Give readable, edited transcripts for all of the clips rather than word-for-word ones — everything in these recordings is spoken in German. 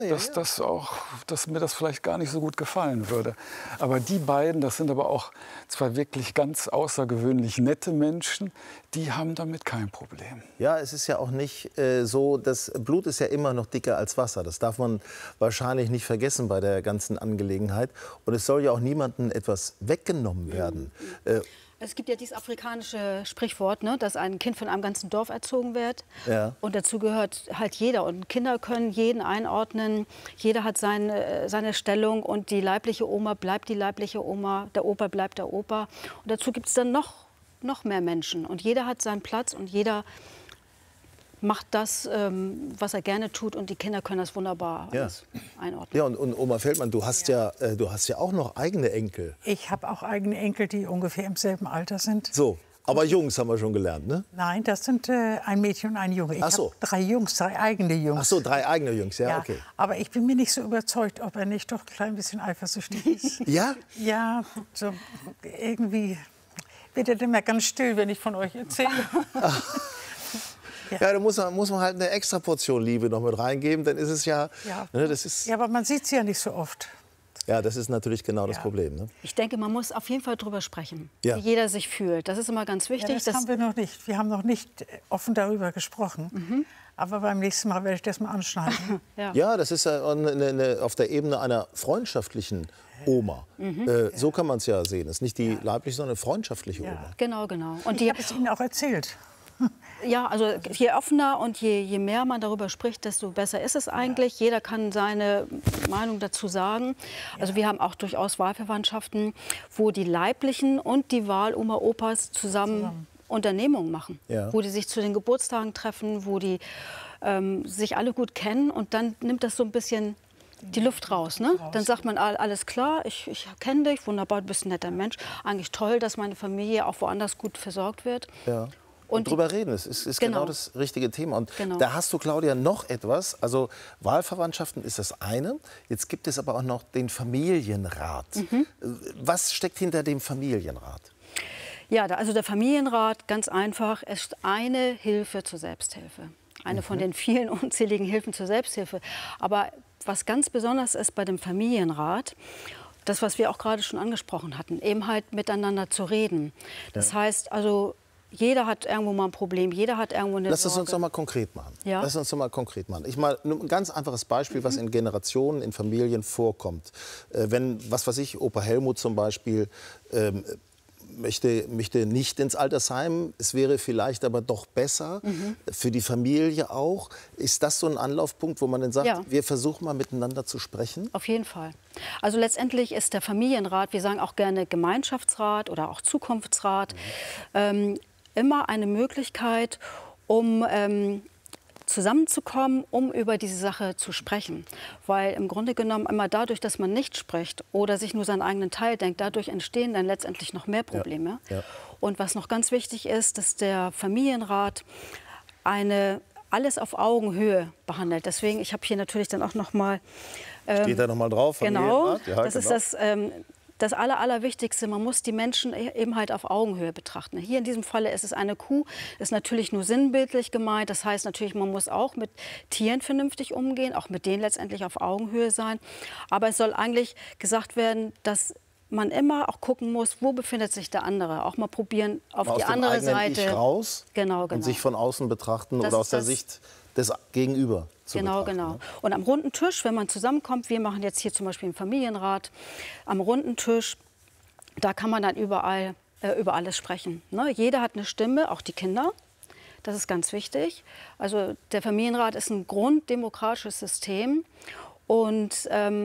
dass mir das vielleicht gar nicht so gut gefallen würde. Aber die beiden, das sind aber auch zwei wirklich ganz außergewöhnlich nette Menschen, die haben damit kein Problem. Ja, es ist ja auch nicht so, das Blut ist ja immer noch dicker als Wasser. Das darf man wahrscheinlich nicht vergessen bei der ganzen Angelegenheit. Und es soll ja auch niemandem etwas weggenommen werden. Es gibt ja dieses afrikanische Sprichwort, ne, dass ein Kind von einem ganzen Dorf erzogen wird. Ja. Und dazu gehört halt jeder. Und Kinder können jeden einordnen. Jeder hat seine Stellung. Und die leibliche Oma bleibt die leibliche Oma. Der Opa bleibt der Opa. Und dazu gibt es dann noch mehr Menschen. Und jeder hat seinen Platz. Und jeder macht das, was er gerne tut, und die Kinder können das wunderbar alles einordnen. Ja, und Oma Feldmann, du hast ja auch noch eigene Enkel. Ich habe auch eigene Enkel, die ungefähr im selben Alter sind. So, aber Jungs haben wir schon gelernt, ne? Nein, das sind ein Mädchen und ein Junge. Ich habe 3 Jungs, 3 eigene Jungs. Ach so, 3 eigene Jungs, ja, okay. Aber ich bin mir nicht so überzeugt, ob er nicht doch ein klein bisschen eifersüchtig ist. Ja? Ja, so irgendwie wird er immer ganz still, wenn ich von euch erzähle. Ja, da muss man halt eine extra Portion Liebe noch mit reingeben, dann ist es ja... Ne, das ist, ja, aber man sieht sie ja nicht so oft. Ja, das ist natürlich genau das Problem. Ne? Ich denke, man muss auf jeden Fall drüber sprechen, wie jeder sich fühlt. Das ist immer ganz wichtig. Ja, das haben wir noch nicht. Wir haben noch nicht offen darüber gesprochen. Aber beim nächsten Mal werde ich das mal anschneiden. Ja, das ist ja auf der Ebene einer freundschaftlichen Oma. So kann man es ja sehen. Es ist nicht die leibliche, sondern eine freundschaftliche Oma. Genau, genau. Und ich habe es Ihnen auch erzählt. Ja, also je offener und je mehr man darüber spricht, desto besser ist es eigentlich. Jeder kann seine Meinung dazu sagen. Also wir haben auch durchaus Wahlverwandtschaften, wo die leiblichen und die Wahloma, Opas zusammen Unternehmungen machen. Wo die sich zu den Geburtstagen treffen, wo die sich alle gut kennen. Und dann nimmt das so ein bisschen die Luft raus. Ne? Dann sagt man, alles klar, ich kenne dich, wunderbar, du bist ein netter Mensch. Eigentlich toll, dass meine Familie auch woanders gut versorgt wird. Ja. Und drüber reden, das ist genau das richtige Thema. Und da hast du, Claudia, noch etwas. Also Wahlverwandtschaften ist das eine. Jetzt gibt es aber auch noch den Familienrat. Was steckt hinter dem Familienrat? Ja, also der Familienrat, ganz einfach, ist eine Hilfe zur Selbsthilfe. Eine von den vielen unzähligen Hilfen zur Selbsthilfe. Aber was ganz besonders ist bei dem Familienrat, das, was wir auch gerade schon angesprochen hatten, eben halt miteinander zu reden. Das heißt also, jeder hat irgendwo mal ein Problem, jeder hat irgendwo eine Lass es Sorge. uns doch mal konkret machen. Ja? Lass uns doch mal konkret machen. Ein ganz einfaches Beispiel, was in Generationen, in Familien vorkommt. Wenn, was weiß ich, Opa Helmut zum Beispiel möchte nicht ins Altersheim, es wäre vielleicht aber doch besser, für die Familie auch. Ist das so ein Anlaufpunkt, wo man dann sagt, wir versuchen mal miteinander zu sprechen? Auf jeden Fall. Also letztendlich ist der Familienrat, wir sagen auch gerne Gemeinschaftsrat oder auch Zukunftsrat, immer eine Möglichkeit, um zusammenzukommen, um über diese Sache zu sprechen. Weil im Grunde genommen immer dadurch, dass man nicht spricht oder sich nur seinen eigenen Teil denkt, dadurch entstehen dann letztendlich noch mehr Probleme. Und was noch ganz wichtig ist, dass der Familienrat alles auf Augenhöhe behandelt. Deswegen, ich habe hier natürlich dann auch noch mal... Steht da noch mal drauf? Genau, das ist das Allerwichtigste, man muss die Menschen eben halt auf Augenhöhe betrachten. Hier in diesem Falle ist es eine Kuh, ist natürlich nur sinnbildlich gemeint. Das heißt natürlich, man muss auch mit Tieren vernünftig umgehen, auch mit denen letztendlich auf Augenhöhe sein. Aber es soll eigentlich gesagt werden, dass man immer auch gucken muss, wo befindet sich der andere. Auch mal probieren, auf die andere Seite. Ich raus genau. Und sich von außen betrachten oder aus der Sicht des Gegenüber zu betrachten. Genau. Und am runden Tisch, wenn man zusammenkommt, wir machen jetzt hier zum Beispiel einen Familienrat, am runden Tisch, da kann man dann über alles sprechen. Ne? Jeder hat eine Stimme, auch die Kinder. Das ist ganz wichtig. Also der Familienrat ist ein grunddemokratisches System. Und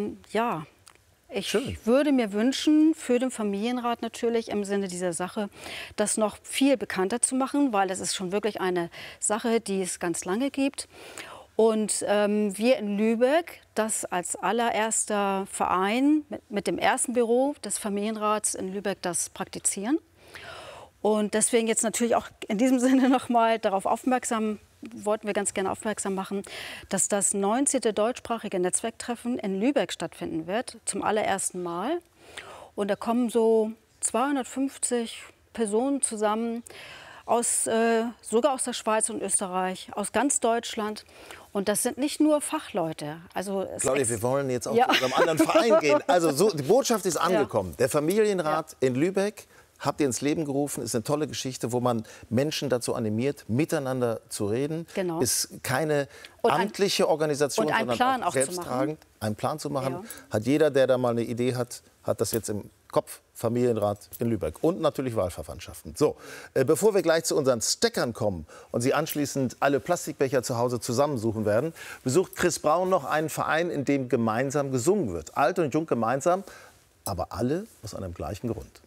ich würde mir wünschen, für den Familienrat natürlich im Sinne dieser Sache, das noch viel bekannter zu machen, weil das ist schon wirklich eine Sache, die es ganz lange gibt. Und wir in Lübeck, das als allererster Verein mit dem ersten Büro des Familienrats in Lübeck das praktizieren. Und deswegen jetzt natürlich auch in diesem Sinne noch mal darauf wollten wir ganz gerne aufmerksam machen, dass das 19. deutschsprachige Netzwerktreffen in Lübeck stattfinden wird, zum allerersten Mal. Und da kommen so 250 Personen zusammen, sogar aus der Schweiz und Österreich, aus ganz Deutschland. Und das sind nicht nur Fachleute. Also Claudia, wir wollen jetzt auch zu unserem anderen Verein gehen. Also so, die Botschaft ist angekommen. Der Familienrat in Lübeck habt ihr ins Leben gerufen. Ist eine tolle Geschichte, wo man Menschen dazu animiert, miteinander zu reden. Genau. Ist keine amtliche Organisation, und einen sondern Plan auch selbsttragend. Einen Plan zu machen. Hat jeder, der da mal eine Idee hat, hat das jetzt im Kopf. Familienrat in Lübeck und natürlich Wahlverwandtschaften. So, bevor wir gleich zu unseren Steckern kommen und Sie anschließend alle Plastikbecher zu Hause zusammensuchen werden, besucht Chris Braun noch einen Verein, in dem gemeinsam gesungen wird. Alt und jung gemeinsam, aber alle aus einem gleichen Grund.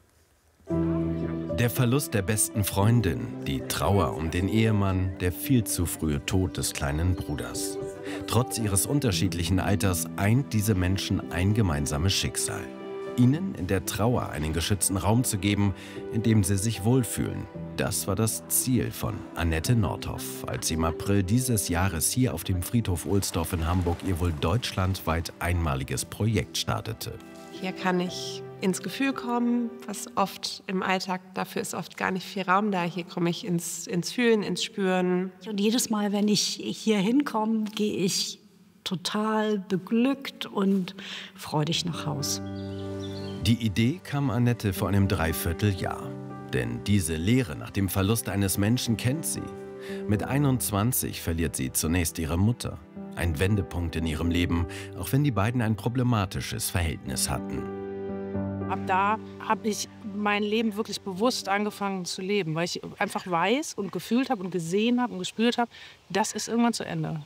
Der Verlust der besten Freundin, die Trauer um den Ehemann, der viel zu frühe Tod des kleinen Bruders. Trotz ihres unterschiedlichen Alters eint diese Menschen ein gemeinsames Schicksal. Ihnen in der Trauer einen geschützten Raum zu geben, in dem sie sich wohlfühlen. Das war das Ziel von Annette Nordhoff, als sie im April dieses Jahres hier auf dem Friedhof Ohlsdorf in Hamburg ihr wohl deutschlandweit einmaliges Projekt startete. Hier kann ich ins Gefühl kommen, was oft im Alltag, dafür ist oft gar nicht viel Raum da. Hier komme ich ins Fühlen, ins Spüren. Und jedes Mal, wenn ich hier hinkomme, gehe ich total beglückt und freudig nach Haus. Die Idee kam Annette vor einem Dreivierteljahr. Denn diese Leere nach dem Verlust eines Menschen kennt sie. Mit 21 verliert sie zunächst ihre Mutter. Ein Wendepunkt in ihrem Leben, auch wenn die beiden ein problematisches Verhältnis hatten. Ab da habe ich mein Leben wirklich bewusst angefangen zu leben, weil ich einfach weiß und gefühlt habe und gesehen habe und gespürt habe, das ist irgendwann zu Ende.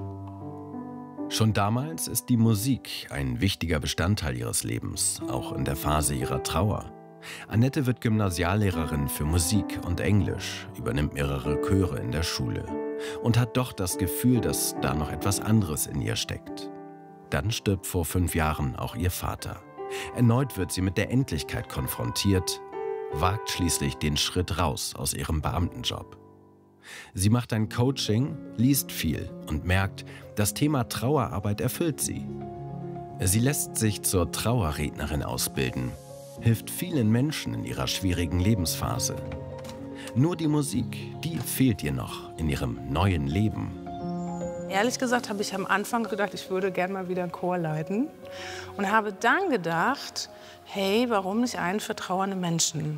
Schon damals ist die Musik ein wichtiger Bestandteil ihres Lebens, auch in der Phase ihrer Trauer. Annette wird Gymnasiallehrerin für Musik und Englisch, übernimmt mehrere Chöre in der Schule und hat doch das Gefühl, dass da noch etwas anderes in ihr steckt. Dann stirbt vor 5 Jahren auch ihr Vater. Erneut wird sie mit der Endlichkeit konfrontiert, wagt schließlich den Schritt raus aus ihrem Beamtenjob. Sie macht ein Coaching, liest viel und merkt, das Thema Trauerarbeit erfüllt sie. Sie lässt sich zur Trauerrednerin ausbilden, hilft vielen Menschen in ihrer schwierigen Lebensphase. Nur die Musik, die fehlt ihr noch in ihrem neuen Leben. Ehrlich gesagt habe ich am Anfang gedacht, ich würde gerne mal wieder einen Chor leiten. Und habe dann gedacht, hey, warum nicht einen für trauernde Menschen?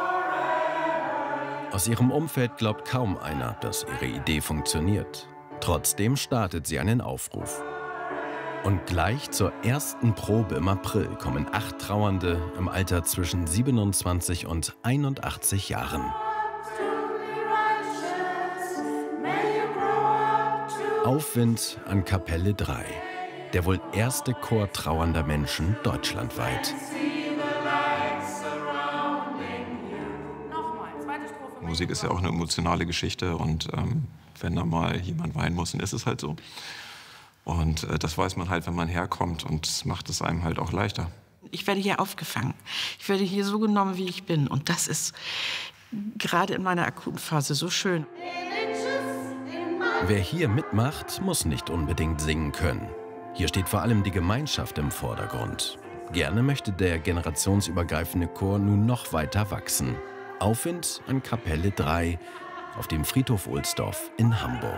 Aus ihrem Umfeld glaubt kaum einer, dass ihre Idee funktioniert. Trotzdem startet sie einen Aufruf. Und gleich zur ersten Probe im April kommen 8 Trauernde im Alter zwischen 27 und 81 Jahren. Aufwind an Kapelle 3, der wohl erste Chor trauernder Menschen deutschlandweit. Musik ist ja auch eine emotionale Geschichte und wenn da mal jemand weinen muss, dann ist es halt so. Und das weiß man halt, wenn man herkommt und das macht es einem halt auch leichter. Ich werde hier aufgefangen. Ich werde hier so genommen, wie ich bin. Und das ist gerade in meiner akuten Phase so schön. Wer hier mitmacht, muss nicht unbedingt singen können. Hier steht vor allem die Gemeinschaft im Vordergrund. Gerne möchte der generationsübergreifende Chor nun noch weiter wachsen. Aufwind an Kapelle 3 auf dem Friedhof Ohlsdorf in Hamburg.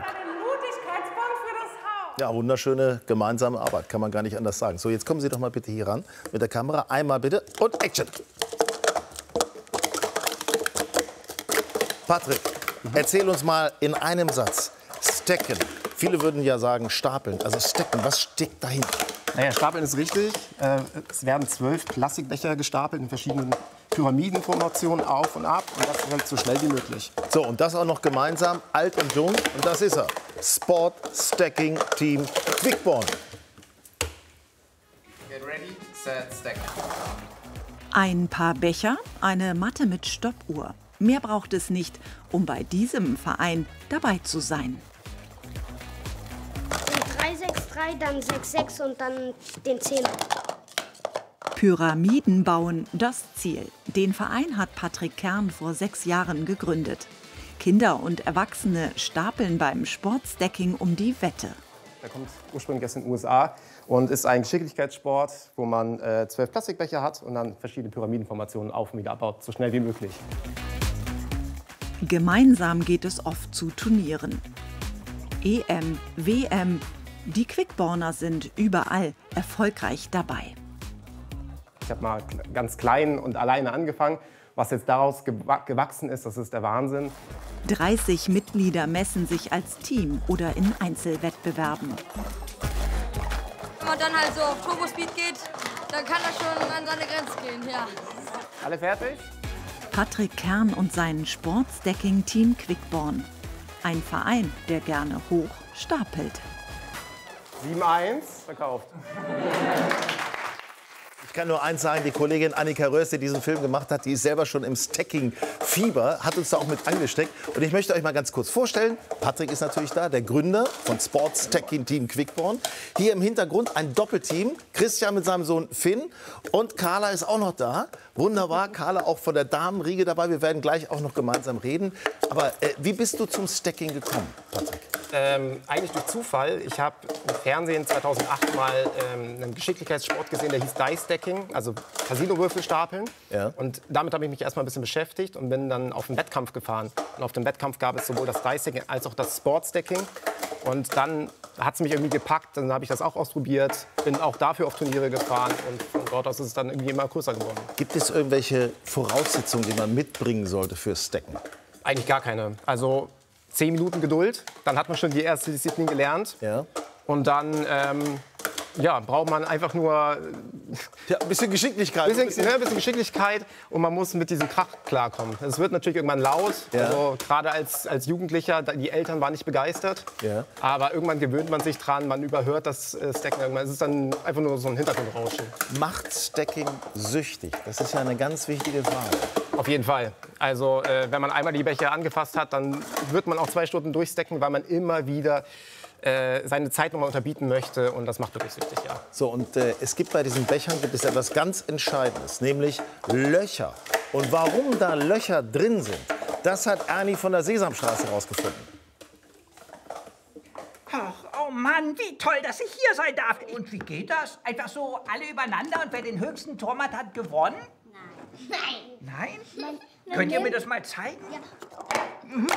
Ja, wunderschöne gemeinsame Arbeit, kann man gar nicht anders sagen. So, jetzt kommen Sie doch mal bitte hier ran mit der Kamera. Einmal bitte und Action. Patrick, erzähl uns mal in einem Satz. Stacken. Viele würden ja sagen stapeln. Also stacken, was steckt dahinter? Naja, stapeln ist richtig. Es werden 12 Plastikbecher gestapelt in verschiedenen Pyramidenformationen auf und ab. Und das halt so schnell wie möglich. So, und das auch noch gemeinsam, alt und jung. Und das ist er. Sport Stacking Team Quickborn. Get ready, set, stack. Ein paar Becher, eine Matte mit Stoppuhr. Mehr braucht es nicht, um bei diesem Verein dabei zu sein. 3-6-3, dann 6-6 und dann den 10. Pyramiden bauen, das Ziel. Den Verein hat Patrick Kern vor 6 Jahren gegründet. Kinder und Erwachsene stapeln beim Sportstacking um die Wette. Der kommt ursprünglich aus den USA und ist ein Geschicklichkeitssport, wo man 12 Plastikbecher hat und dann verschiedene Pyramidenformationen auf und wieder abbaut, so schnell wie möglich. Gemeinsam geht es oft zu Turnieren. EM, WM. Die Quickborner sind überall erfolgreich dabei. Ich habe mal ganz klein und alleine angefangen. Was jetzt daraus gewachsen ist, das ist der Wahnsinn. 30 Mitglieder messen sich als Team oder in Einzelwettbewerben. Wenn man dann halt so auf Turbospeed geht, dann kann das schon an seine Grenze gehen, ja. Alle fertig? Patrick Kern und sein Sportstacking-Team Quickborn. Ein Verein, der gerne hoch stapelt. 7-1, verkauft. Ich kann nur eins sagen, die Kollegin Annika Rös, die diesen Film gemacht hat, die ist selber schon im Stacking-Fieber, hat uns da auch mit angesteckt. Und ich möchte euch mal ganz kurz vorstellen, Patrick ist natürlich da, der Gründer von Sportstacking-Team Quickborn. Hier im Hintergrund ein Doppelteam, Christian mit seinem Sohn Finn und Carla ist auch noch da. Wunderbar, Carla auch von der Damenriege dabei, wir werden gleich auch noch gemeinsam reden. Aber wie bist du zum Stacking gekommen, Patrick? Eigentlich durch Zufall. Ich habe im Fernsehen 2008 mal einen Geschicklichkeitssport gesehen, der hieß Dice-Stacking, also Casino-Würfelstapeln. Ja. Und damit habe ich mich erstmal ein bisschen beschäftigt und bin dann auf einen Wettkampf gefahren. Und auf dem Wettkampf gab es sowohl das Dice-Stacking als auch das Sportstacking. Und dann hat es mich irgendwie gepackt, dann habe ich das auch ausprobiert, bin auch dafür auf Turniere gefahren und von dort aus ist es dann irgendwie immer größer geworden. Gibt es irgendwelche Voraussetzungen, die man mitbringen sollte fürs Stacken? Eigentlich gar keine. Also 10 Minuten Geduld, dann hat man schon die erste Disziplin gelernt. Ja. Und dann ja, braucht man einfach nur ein bisschen Geschicklichkeit. Ein bisschen Geschicklichkeit und man muss mit diesem Krach klarkommen. Es wird natürlich irgendwann laut, Ja. also gerade als Jugendlicher, die Eltern waren nicht begeistert. Ja. Aber irgendwann gewöhnt man sich dran, man überhört das Stacken irgendwann. Es ist dann einfach nur so ein Hintergrundrauschen. Macht Stacking süchtig? Das ist ja eine ganz wichtige Frage. Auf jeden Fall. Also wenn man einmal die Becher angefasst hat, dann wird man auch 2 Stunden durchstacken, weil man immer wieder seine Zeit nochmal unterbieten möchte und das macht wirklich süchtig, ja. So, und es gibt bei diesen Bechern gibt es etwas ganz Entscheidendes, nämlich Löcher. Und warum da Löcher drin sind, das hat Ernie von der Sesamstraße herausgefunden. Ach, oh Mann, wie toll, dass ich hier sein darf. Und wie geht das? Einfach so alle übereinander und wer den höchsten Turm hat gewonnen? Nein. Nein? Könnt ihr mir das mal zeigen? Ja. Mhm.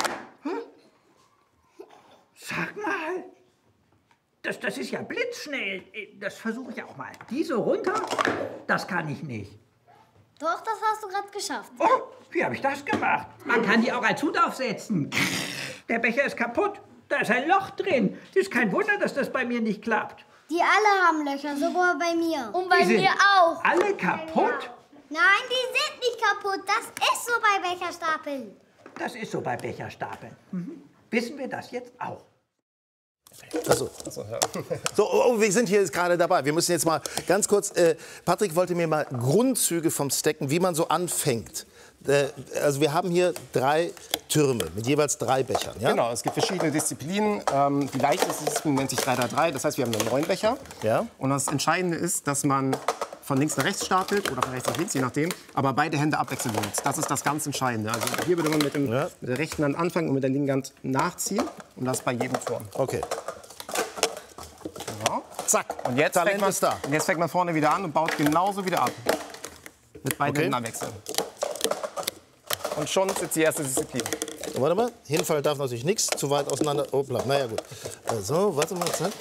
Sag mal. Das ist ja blitzschnell. Das versuche ich auch mal. Diese runter, das kann ich nicht. Doch, das hast du gerade geschafft. Oh, wie habe ich das gemacht? Man kann die auch als Hut aufsetzen. Der Becher ist kaputt. Da ist ein Loch drin. Ist kein Wunder, dass das bei mir nicht klappt. Die alle haben Löcher, sogar bei mir. Und bei Die sind mir auch. Alle kaputt? Nein, die sind nicht kaputt. Das ist so bei Becherstapeln. Das ist so bei Becherstapeln. Mhm. Wissen wir das jetzt auch? Also, so, wir sind hier gerade dabei. Wir müssen jetzt mal ganz kurz. Patrick wollte mir mal Grundzüge vom Stacken, wie man so anfängt. Also wir haben hier 3 Türme mit jeweils 3 Bechern. Ja? Genau, es gibt verschiedene Disziplinen. Die leichteste Disziplin nennt sich 3-3-3. Das heißt, wir haben nur 9 Becher. Ja. Und das Entscheidende ist, dass man von links nach rechts stapelt oder von rechts nach links, je nachdem, aber beide Hände abwechselnd benutzt. Das ist das ganz Entscheidende. Also hier würde man mit der rechten Hand anfangen und mit der linken Hand nachziehen. Und das bei jedem Turm. Okay. Genau. Zack. Und jetzt Talent ist da. Und jetzt fängt man vorne wieder an und baut genauso wieder ab. Mit beiden Händen abwechseln. Und schon sitzt die erste Disziplin. So, warte mal, hinfallen darf natürlich nichts, zu weit auseinander. Hoppla, naja gut. So, warte mal, zack.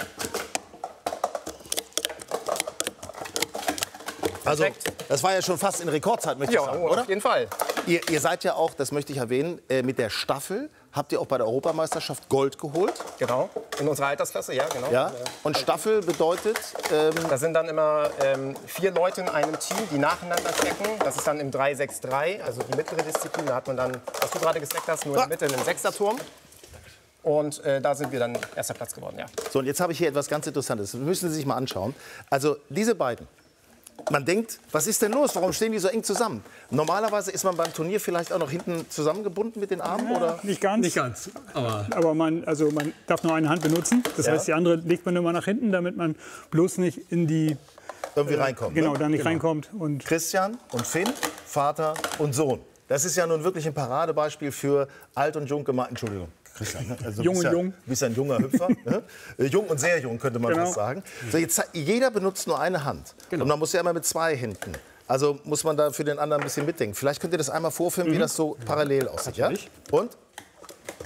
Also, das war ja schon fast in Rekordzeit, möchte ich sagen, oder? Auf jeden Fall. Ihr seid ja auch, das möchte ich erwähnen, mit der Staffel habt ihr auch bei der Europameisterschaft Gold geholt. Genau, in unserer Altersklasse, ja, genau. Ja. Und Staffel bedeutet? Da sind dann immer 4 Leute in einem Team, die nacheinander stacken. Das ist dann im 3-6-3, also die mittlere Disziplin. Da hat man dann, was du gerade gestackt hast, nur in der Mitte einen 6er-Turm. Und da sind wir dann erster Platz geworden, ja. So, und jetzt habe ich hier etwas ganz Interessantes. Das müssen Sie sich mal anschauen. Also diese beiden. Man denkt, was ist denn los? Warum stehen die so eng zusammen? Normalerweise ist man beim Turnier vielleicht auch noch hinten zusammengebunden mit den Armen, oder? Nicht ganz. Nicht ganz. Aber man darf nur eine Hand benutzen. Das heißt, die andere legt man immer nach hinten, damit man bloß nicht in die... Irgendwie reinkommt. Genau, ne? da nicht reinkommt. Und Christian und Finn, Vater und Sohn. Das ist ja nun wirklich ein Paradebeispiel für alt und jung gemacht. Entschuldigung. Christian, ne? Also jung und jung. Du bist ein junger Hüpfer. Ne? Jung und sehr jung, könnte man fast sagen. So, jetzt, jeder benutzt nur eine Hand. Genau. Und man muss ja immer mit 2 Händen. Also muss man da für den anderen ein bisschen mitdenken. Vielleicht könnt ihr das einmal vorfilmen, wie das so parallel aussieht. Ja? Und?